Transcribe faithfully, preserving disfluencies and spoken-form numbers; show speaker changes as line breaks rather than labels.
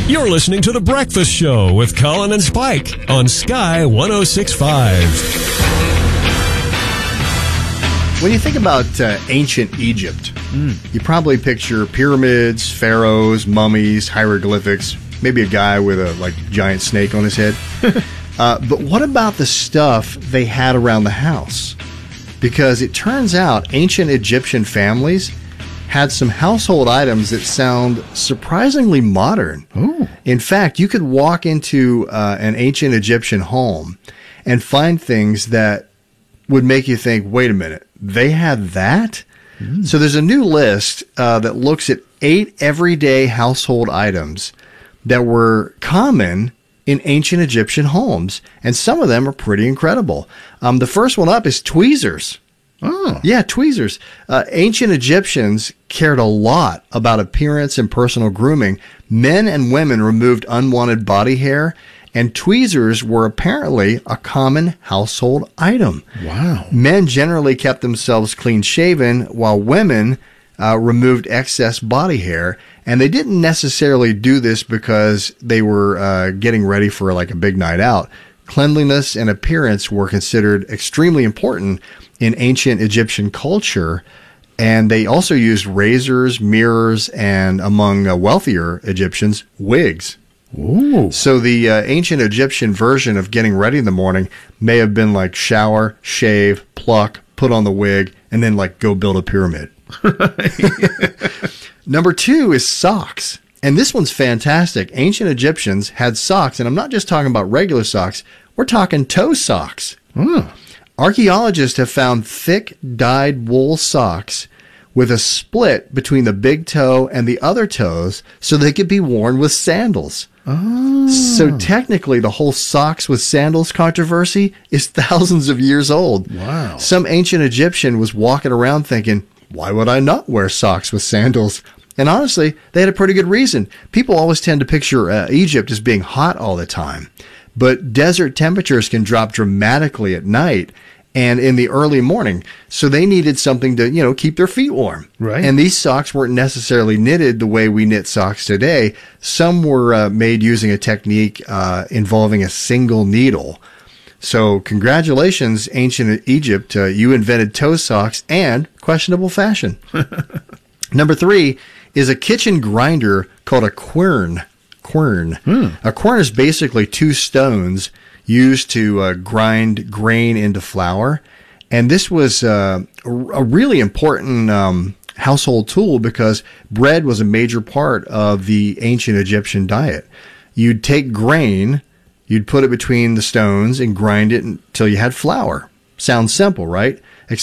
You're listening to The Breakfast Show with Colin and Spike on Sky one oh six point five.
When you think about uh, ancient Egypt, mm. you probably picture pyramids, pharaohs, mummies, hieroglyphics, maybe a guy with a like giant snake on his head. uh, but what about the stuff they had around the house? Because it turns out ancient Egyptian families had some household items that sound surprisingly modern.
Ooh.
In fact, you could walk into uh, an ancient Egyptian home and find things that would make you think, wait a minute, they had that? Mm. So there's a new list uh, that looks at eight everyday household items that were common in ancient Egyptian homes, and some of them are pretty incredible. Um, the first one up is tweezers.
Oh.
Yeah, tweezers. Uh, ancient Egyptians cared a lot about appearance and personal grooming. Men and women removed unwanted body hair, and tweezers were apparently a common household item.
Wow.
Men generally kept themselves clean-shaven, while women uh, removed excess body hair. And they didn't necessarily do this because they were uh, getting ready for like a big night out. Cleanliness and appearance were considered extremely important in ancient Egyptian culture, and they also used razors, mirrors, and among uh, wealthier Egyptians, wigs.
Ooh.
So the uh, ancient Egyptian version of getting ready in the morning may have been like shower, shave, pluck, put on the wig, and then like go build a pyramid. Number two is socks. And this one's fantastic. Ancient Egyptians had socks, and I'm not just talking about regular socks. We're talking toe socks.
Oh.
Archaeologists have found thick dyed wool socks with a split between the big toe and the other toes so they could be worn with sandals.
Oh.
So technically, the whole socks with sandals controversy is thousands of years old.
Wow.
Some ancient Egyptian was walking around thinking, why would I not wear socks with sandals? And honestly, they had a pretty good reason. People always tend to picture uh, Egypt as being hot all the time. But desert temperatures can drop dramatically at night and in the early morning. So they needed something to, you know, keep their feet warm.
Right.
And these socks weren't necessarily knitted the way we knit socks today. Some were uh, made using a technique uh, involving a single needle. So congratulations, ancient Egypt. Uh, you invented toe socks and questionable fashion. Number three is a kitchen grinder called a quern. Quern.
Hmm.
A quern is basically two stones used to uh, grind grain into flour. And this was uh, a really important um, household tool because bread was a major part of the ancient Egyptian diet. You'd take grain, you'd put it between the stones and grind it until you had flour. Sounds simple, right? Except